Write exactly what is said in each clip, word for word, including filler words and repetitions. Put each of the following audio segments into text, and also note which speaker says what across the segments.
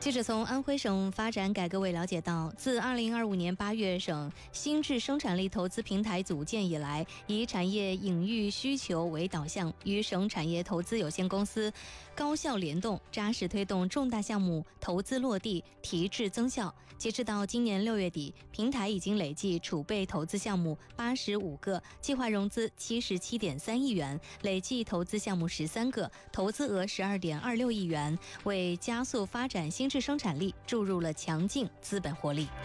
Speaker 1: 记者从安徽省发展改革委了解到，自二零二五年八月省新质生产力投资平台组建以来，以产业领域需求为导向，与省产业投资有限公司高效联动，扎实推动重大项目投资落地、提质增效。截至到今年六月底，平台已经累计储备投资项目八十五个，计划融资七十七点三亿元，累计投资项目十三个，投资额十二点二六亿元，为加速发展新质生产力注入了强劲资本活力。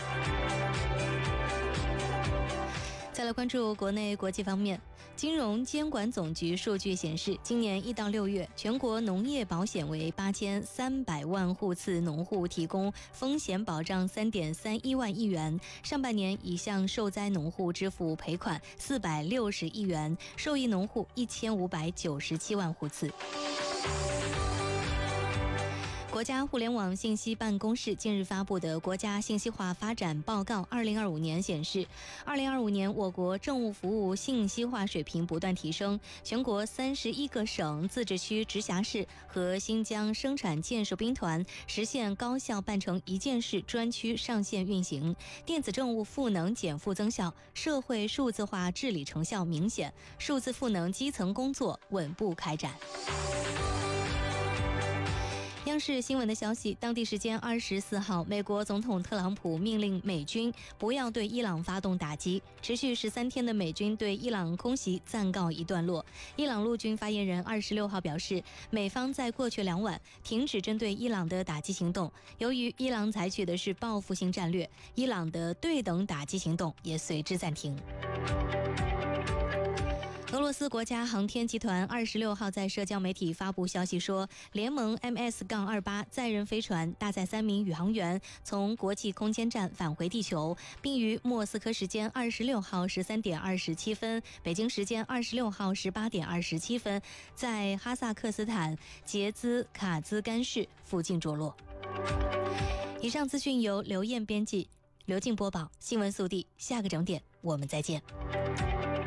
Speaker 1: 再来关注国内国际方面，金融监管总局数据显示，今年一到六月，全国农业保险为八千三百万户次农户提供风险保障三点三一万亿元，上半年已向受灾农户支付赔款四百六十亿元，受益农户一千五百九十七万户次。国家互联网信息办公室近日发布的《国家信息化发展报告二零二五年》显示，二零二五年我国政务服务信息化水平不断提升，全国三十一个省、自治区、直辖市和新疆生产建设兵团实现高效办成一件事专区上线运行，电子政务赋能减负增效，社会数字化治理成效明显，数字赋能基层工作稳步开展。央视新闻的消息，当地时间二十四号，美国总统特朗普命令美军不要对伊朗发动打击。持续十三天的美军对伊朗空袭暂告一段落。伊朗陆军发言人二十六号表示，美方在过去两晚停止针对伊朗的打击行动。由于伊朗采取的是报复性战略，伊朗的对等打击行动也随之暂停。俄罗斯国家航天集团二十六号在社交媒体发布消息说，联盟 M S 二十八 载人飞船搭载三名宇航员从国际空间站返回地球，并于莫斯科时间二十六号十三点二十七分、北京时间二十六号十八点二十七分，在哈萨克斯坦杰兹卡兹干市附近着陆。以上资讯由刘燕编辑，刘静播报。新闻速递，下个整点我们再见。